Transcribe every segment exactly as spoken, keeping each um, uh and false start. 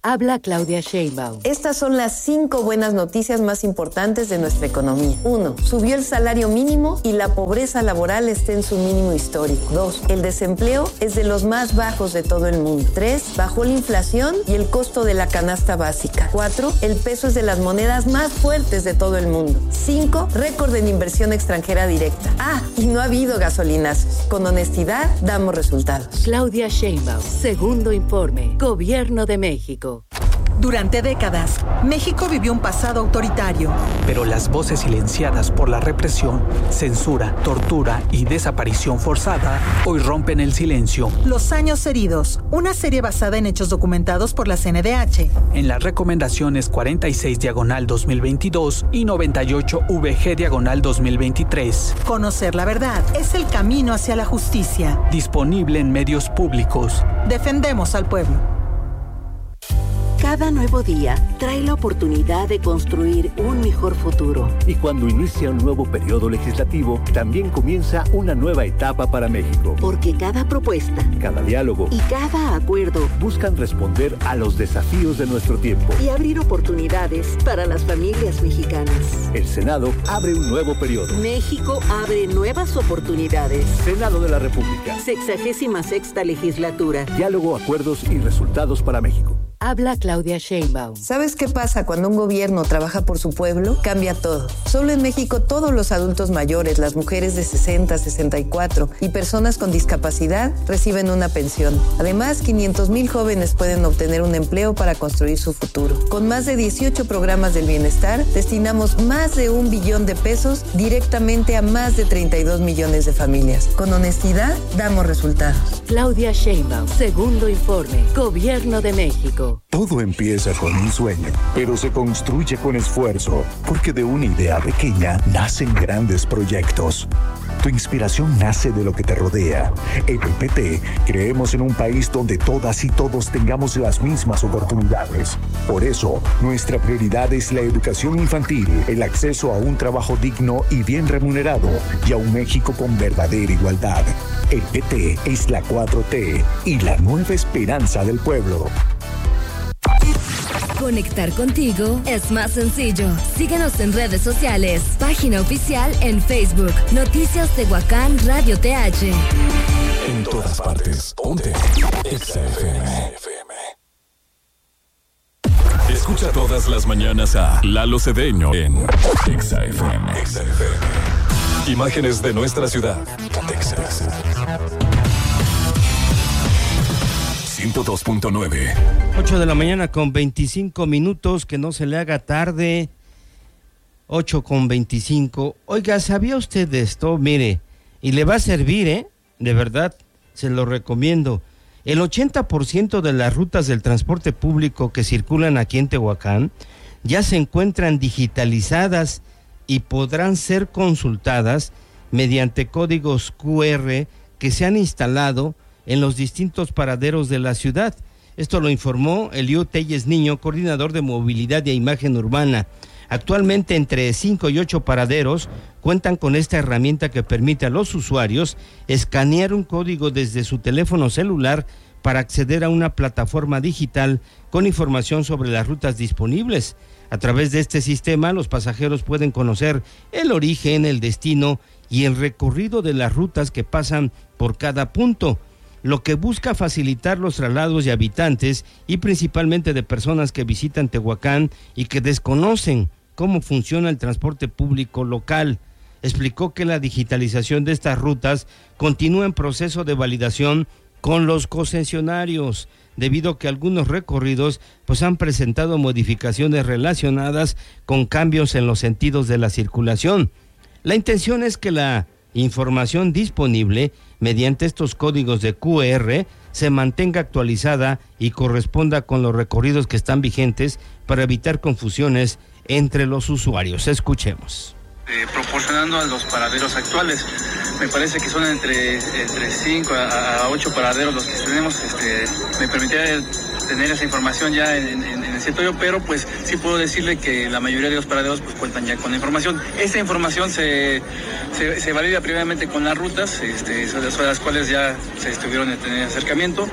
Habla Claudia Sheinbaum. Estas son las cinco buenas noticias más importantes de nuestra economía. Uno, subió el salario mínimo y la pobreza laboral está en su mínimo histórico. Dos, el desempleo es de los más bajos de todo el mundo. Tres, bajó la inflación y el costo de la canasta básica. Cuatro, el peso es de las monedas más fuertes de todo el mundo. Cinco, récord en inversión extranjera directa. Ah, y no ha habido gasolinazos. Con honestidad, damos resultados. Claudia Sheinbaum, segundo informe, Gobierno de México. Durante décadas, México vivió un pasado autoritario. Pero las voces silenciadas por la represión, censura, tortura y desaparición forzada hoy rompen el silencio. Los años heridos, una serie basada en hechos documentados por la C N D H. En las recomendaciones cuarenta y seis diagonal dos mil veintidós y noventa y ocho V G diagonal dos mil veintitrés. Conocer la verdad es el camino hacia la justicia. Disponible en medios públicos. Defendemos al pueblo. Cada nuevo día trae la oportunidad de construir un mejor futuro. Y cuando inicia un nuevo periodo legislativo, también comienza una nueva etapa para México. Porque cada propuesta, cada diálogo y cada acuerdo buscan responder a los desafíos de nuestro tiempo y abrir oportunidades para las familias mexicanas. El Senado abre un nuevo periodo. México abre nuevas oportunidades. Senado de la República. Sexagésima sexta legislatura. Diálogo, acuerdos y resultados para México. Habla Claudia Sheinbaum. ¿Sabes qué pasa cuando un gobierno trabaja por su pueblo? Cambia todo. Solo en México todos los adultos mayores, las mujeres de sesenta, sesenta y cuatro y personas con discapacidad reciben una pensión. Además, quinientos mil jóvenes pueden obtener un empleo para construir su futuro. Con más de dieciocho programas del bienestar, destinamos más de un billón de pesos directamente a más de treinta y dos millones de familias. Con honestidad, damos resultados. Claudia Sheinbaum, segundo informe, Gobierno de México. Todo empieza con un sueño, pero se construye con esfuerzo, porque de una idea pequeña nacen grandes proyectos. Tu inspiración nace de lo que te rodea. En el P T creemos en un país donde todas y todos tengamos las mismas oportunidades. Por eso, nuestra prioridad es la educación infantil, el acceso a un trabajo digno y bien remunerado, y a un México con verdadera igualdad. El P T es la cuatro T y la nueva esperanza del pueblo. Conectar contigo es más sencillo. Síguenos en redes sociales. Página oficial en Facebook. Noticias Tehuacán Radio T H. En todas partes. Ponte Exa F M. Escucha todas las mañanas a Lalo Cedeño en Exa F M. Exa F M. Imágenes de nuestra ciudad. Exa. ciento dos punto nueve. ocho de la mañana con veinticinco minutos, que no se le haga tarde. ocho con veinticinco. Oiga, ¿sabía usted de esto? Mire, y le va a servir, ¿eh? De verdad, se lo recomiendo. El ochenta por ciento de las rutas del transporte público que circulan aquí en Tehuacán ya se encuentran digitalizadas y podrán ser consultadas mediante códigos Q R que se han instalado en los distintos paraderos de la ciudad. Esto lo informó Eliud Telles Niño, coordinador de movilidad e imagen urbana. Actualmente, entre cinco y ocho paraderos cuentan con esta herramienta que permite a los usuarios escanear un código desde su teléfono celular para acceder a una plataforma digital con información sobre las rutas disponibles. A través de este sistema, los pasajeros pueden conocer el origen, el destino y el recorrido de las rutas que pasan por cada punto, lo que busca facilitar los traslados de habitantes y principalmente de personas que visitan Tehuacán y que desconocen cómo funciona el transporte público local. Explicó que la digitalización de estas rutas continúa en proceso de validación con los concesionarios, debido a que algunos recorridos pues han presentado modificaciones relacionadas con cambios en los sentidos de la circulación. La intención es que la información disponible mediante estos códigos de Q R se mantenga actualizada y corresponda con los recorridos que están vigentes para evitar confusiones entre los usuarios. Escuchemos. Eh, proporcionando a los paraderos actuales, me parece que son entre entre cinco a ocho paraderos los que tenemos. Este, me permitiría tener esa información ya en, en, en el sector, pero pues sí puedo decirle que la mayoría de los paraderos pues cuentan ya con la información. Esta información se, se, se valida previamente con las rutas, este, sobre las cuales ya se estuvieron en tener acercamiento.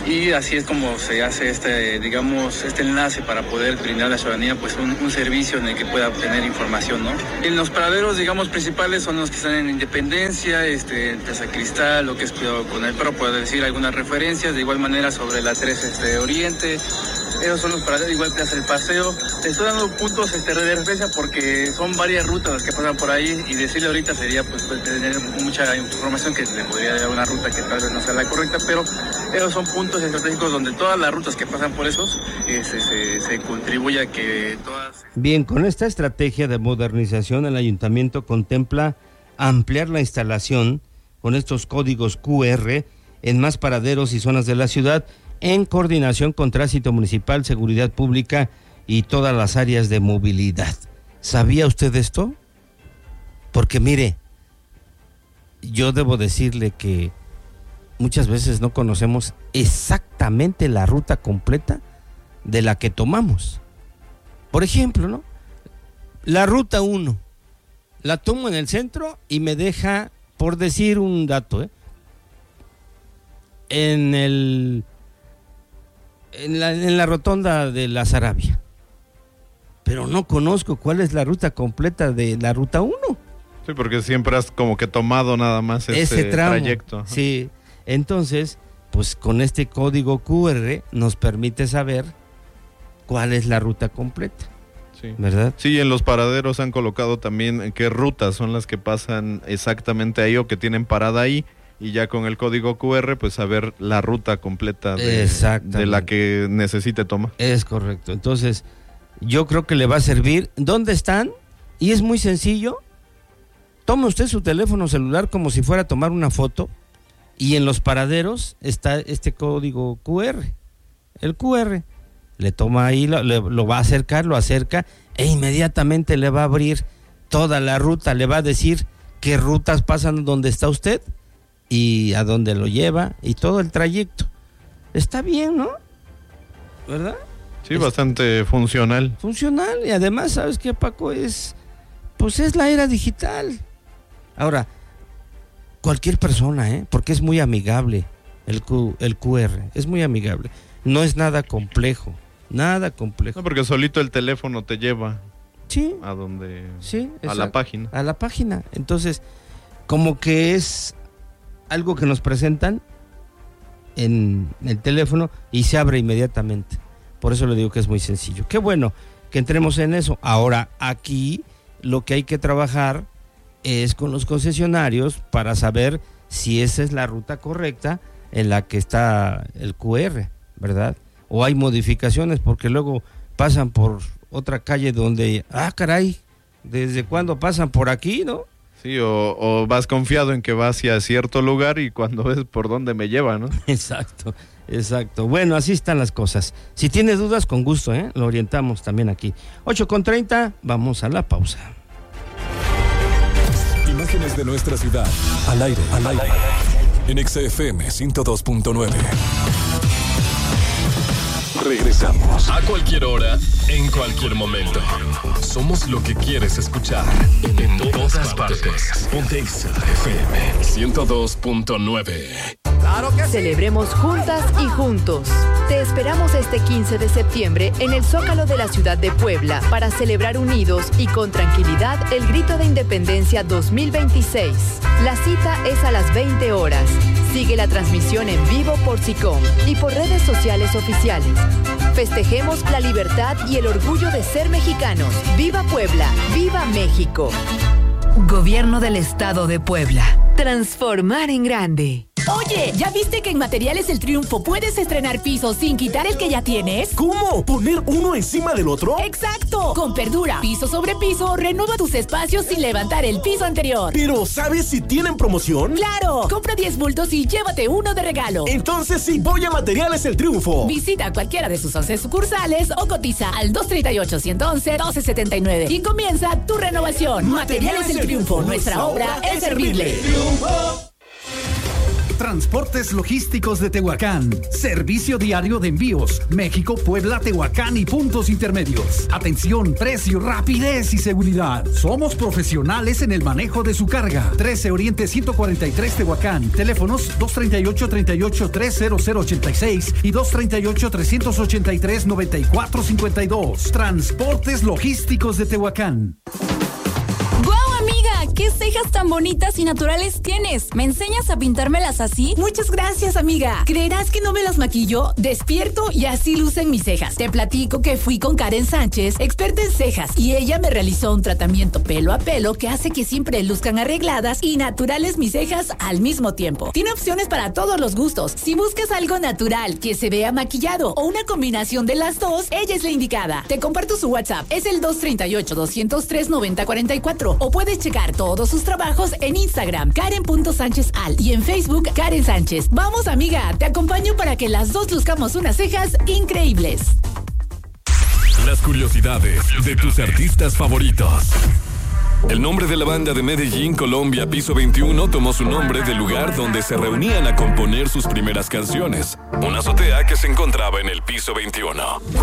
y así es como se hace este, digamos, este enlace para poder brindar a la ciudadanía pues un, un servicio en el que pueda obtener información, ¿no? En los paraderos, digamos, principales son los que están en Independencia, este, en Plaza Cristal, lo que es Cuidado con el Perro, puedo decir algunas referencias, de igual manera sobre la tres este, Oriente. Esos son los paraderos, igual Plaza del Paseo. Te estoy dando puntos este, de referencia porque son varias rutas las que pasan por ahí y decirle ahorita sería pues, pues tener mucha información que le podría dar una ruta que tal vez no sea la correcta, pero esos son puntos estratégicos donde todas las rutas que pasan por esos eh, se, se, se contribuye a que todas... Bien, con esta estrategia de modernización el ayuntamiento contempla ampliar la instalación con estos códigos cu erre en más paraderos y zonas de la ciudad, en coordinación con Tránsito Municipal, Seguridad Pública y todas las áreas de movilidad. ¿Sabía usted esto? Porque mire, yo debo decirle que muchas veces no conocemos exactamente la ruta completa de la que tomamos. Por ejemplo, ¿no? La ruta uno, la tomo en el centro y me deja, por decir un dato, ¿eh? en el... En la, en la rotonda de la Sarabia, pero no conozco cuál es la ruta completa de la ruta uno. Sí, porque siempre has como que tomado nada más ese, ese tramo, trayecto. Ajá. Sí, entonces, pues con este código cu erre nos permite saber cuál es la ruta completa. Sí. ¿Verdad? Sí, en los paraderos han colocado también qué rutas son las que pasan exactamente ahí o que tienen parada ahí. Y ya con el código cu erre, pues saber la ruta completa de, de la que necesite tomar. Es correcto. Entonces, yo creo que le va a servir. ¿Dónde están? Y es muy sencillo. Tome usted su teléfono celular como si fuera a tomar una foto. Y en los paraderos está este código cu erre. El cu erre. Le toma ahí, lo, le, lo va a acercar, lo acerca e inmediatamente le va a abrir toda la ruta. Le va a decir qué rutas pasan donde está usted y a dónde lo lleva y todo el trayecto. Está bien, ¿no? ¿Verdad? Sí, es bastante funcional. Funcional, y además, ¿sabes qué, Paco? Es, pues es la era digital. Ahora, cualquier persona, ¿eh? Porque es muy amigable el, Q, el cu erre, es muy amigable. No es nada complejo, nada complejo. No, porque solito el teléfono te lleva. Sí. A donde... Sí. A exacto, la página. A la página. Entonces, como que es algo que nos presentan en el teléfono y se abre inmediatamente. Por eso le digo que es muy sencillo. Qué bueno que entremos en eso. Ahora, aquí lo que hay que trabajar es con los concesionarios para saber si esa es la ruta correcta en la que está el cu erre, ¿verdad? O hay modificaciones porque luego pasan por otra calle donde, ah, caray, ¿desde cuándo pasan por aquí, no? Sí, o, o vas confiado en que va hacia cierto lugar y cuando ves por dónde me lleva, ¿no? Exacto, exacto. Bueno, así están las cosas. Si tiene dudas, con gusto, ¿eh? Lo orientamos también aquí. ocho con treinta, vamos a la pausa. Imágenes de nuestra ciudad, al aire, al aire, en Exa F M ciento dos punto nueve. Regresamos. A cualquier hora, en cualquier momento. Somos lo que quieres escuchar. En todas partes. Ponte Exa F M ciento dos punto nueve. Celebremos juntas y juntos. Te esperamos este quince de septiembre en el Zócalo de la ciudad de Puebla para celebrar unidos y con tranquilidad el Grito de Independencia dos mil veintiséis. La cita es a las veinte horas. Sigue la transmisión en vivo por SICOM y por redes sociales oficiales. Festejemos la libertad y el orgullo de ser mexicanos. ¡Viva Puebla! ¡Viva México! Gobierno del Estado de Puebla. Transformar en grande. Oye, ¿ya viste que en Materiales El Triunfo puedes estrenar pisos sin quitar el que ya tienes? ¿Cómo? ¿Poner uno encima del otro? ¡Exacto! Con Perdura, piso sobre piso, renueva tus espacios sin levantar el piso anterior. Pero, ¿sabes si tienen promoción? ¡Claro! Compra diez bultos y llévate uno de regalo. Entonces sí, voy a Materiales El Triunfo. Visita cualquiera de sus once sucursales o cotiza al dos treinta y ocho, ciento once, doce setenta y nueve y comienza tu renovación. Materiales El Triunfo, nuestra obra es servirle. Transportes Logísticos de Tehuacán. Servicio diario de envíos. México, Puebla, Tehuacán y puntos intermedios. Atención, precio, rapidez y seguridad. Somos profesionales en el manejo de su carga. trece Oriente ciento cuarenta y tres Tehuacán. Teléfonos dos treinta y ocho, treinta y ocho, tres cero cero ochenta y seis y dos treinta y ocho, trescientos ochenta y tres, noventa y cuatro cincuenta y dos. Transportes Logísticos de Tehuacán. ¡Guau, amiga! ¿Qué cejas tan bonitas y naturales tienes? ¿Me enseñas a pintármelas así? Muchas gracias, amiga. ¿Creerás que no me las maquillo? Despierto y así lucen mis cejas. Te platico que fui con Karen Sánchez, experta en cejas, y ella me realizó un tratamiento pelo a pelo que hace que siempre luzcan arregladas y naturales mis cejas al mismo tiempo. Tiene opciones para todos los gustos. Si buscas algo natural, que se vea maquillado o una combinación de las dos, ella es la indicada. Te comparto su WhatsApp. Es el dos treinta y ocho, doscientos tres, noventa cuarenta y cuatro. O puedes checar todos sus trabajos en Instagram, Karen punto Sánchez Al, y en Facebook, Karen Sánchez. Vamos, amiga, te acompaño para que las dos luzcamos unas cejas increíbles. Las curiosidades de tus artistas favoritos. El nombre de la banda de Medellín, Colombia, Piso veintiuno, tomó su nombre del lugar donde se reunían a componer sus primeras canciones, una azotea que se encontraba en el Piso veintiuno.